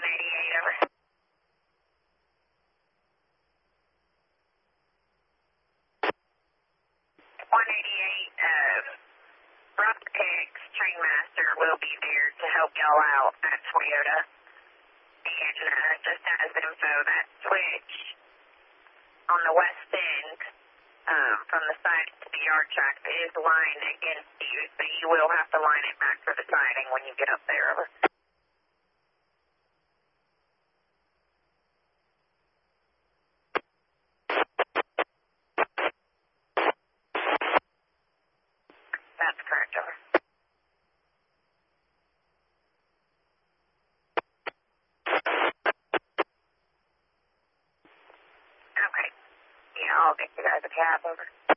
188, over. 188, Robert Hicks, Trainmaster, will be there to help y'all out at Toyota. And just as info, that switch on the west end from the side to the yard track is lined against you, so you will have to line it back for the siding when you get up there, over. That's correct, over. Okay. Yeah, I'll get you guys a cab, over.